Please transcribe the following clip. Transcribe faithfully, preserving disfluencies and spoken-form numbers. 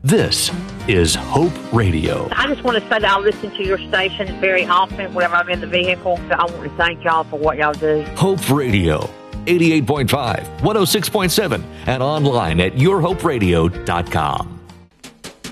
This is Hope Radio. I just want to say that I listen to your station very often whenever I'm in the vehicle. So I want to thank y'all for what y'all do. Hope Radio, eighty-eight point five, one oh six point seven, and online at your hope radio dot com.